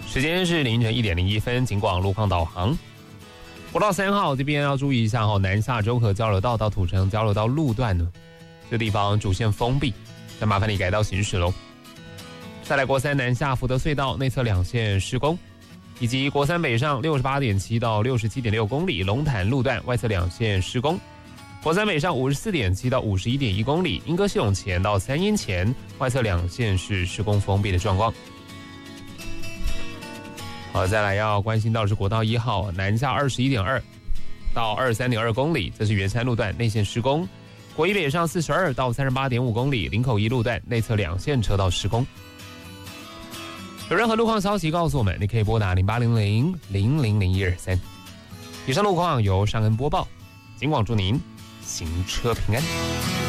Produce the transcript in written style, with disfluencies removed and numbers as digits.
时间是凌晨1点01分，警广路况导航。国道3号这边要注意一下南下中和交流道到土城交流道路段呢，这地方主线封闭，那麻烦你改道行驶喽。再来国3南下福德隧道内侧2线施工，以及国3北上68.7到67.6公里龙潭路段外侧2线施工。国3北上54.7到51.1公里莺歌系统前到3阴前外侧2线是施工封闭的状况。好，再来要关心到的是国道1号南下21.2到23.2公里，这是圆山路段内线施工。国1北上42到38.5公里林口一路段内侧2线车道施工。有任何路况消息告诉我们，你可以拨打0800-000123。以上路况由尚恩播报，警广祝您行车平安。